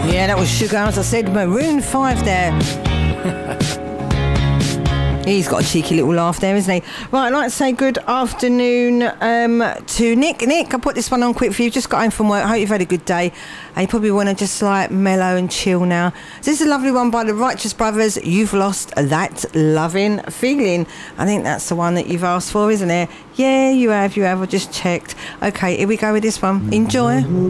Yeah, that was Sugar, as I said, Maroon 5 there. He's got a cheeky little laugh there, isn't he? Right, I'd like to say good afternoon to Nick. Nick, I put this one on quick for you. Just got home from work. Hope you've had a good day. And you probably want to just like mellow and chill now. So this is a lovely one by the Righteous Brothers. You've Lost That Loving Feeling. I think that's the one that you've asked for, isn't it? Yeah, you have. I just checked. Okay, here we go with this one. Enjoy.